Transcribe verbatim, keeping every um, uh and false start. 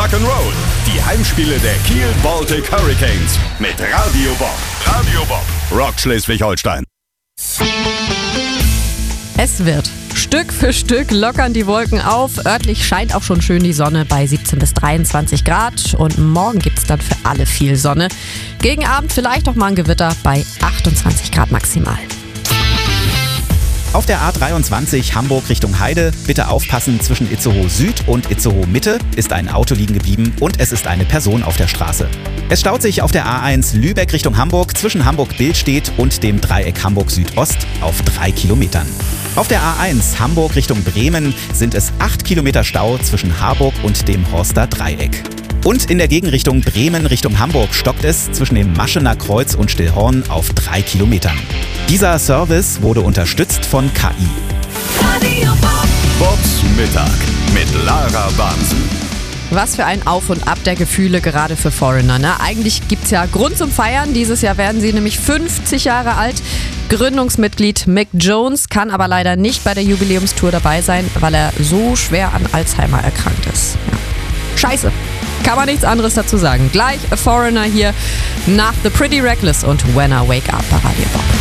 Rock'n'Roll. Die Heimspiele der Kiel Baltic Hurricanes mit Radio Bob. Radio Bob. Rock Schleswig-Holstein. Es wird Stück für Stück lockern die Wolken auf. Örtlich scheint auch schon schön die Sonne bei siebzehn bis dreiundzwanzig Grad. Und morgen gibt es dann für alle viel Sonne. Gegen Abend vielleicht auch mal ein Gewitter bei achtundzwanzig Grad maximal. Auf der A dreiundzwanzig Hamburg Richtung Heide, bitte aufpassen, zwischen Itzehoe Süd und Itzehoe Mitte ist ein Auto liegen geblieben und es ist eine Person auf der Straße. Es staut sich auf der A eins Lübeck Richtung Hamburg zwischen Hamburg-Billstedt und dem Dreieck Hamburg Südost auf drei Kilometern. Auf der A eins Hamburg Richtung Bremen sind es acht Kilometer Stau zwischen Harburg und dem Horster Dreieck. Und in der Gegenrichtung Bremen Richtung Hamburg stockt es zwischen dem Maschener Kreuz und Stillhorn auf drei Kilometern. Dieser Service wurde unterstützt von K I. Bobs Mittag mit Lara Bamsen. Was für ein Auf und Ab der Gefühle gerade für Foreigner. Ne? Eigentlich gibt es ja Grund zum Feiern. Dieses Jahr werden sie nämlich fünfzig Jahre alt. Gründungsmitglied Mick Jones kann aber leider nicht bei der Jubiläumstour dabei sein, weil er so schwer an Alzheimer erkrankt ist. Ja. Scheiße. Kann man nichts anderes dazu sagen. Gleich A Foreigner hier nach The Pretty Reckless und When I Wake Up bei Radio Bob.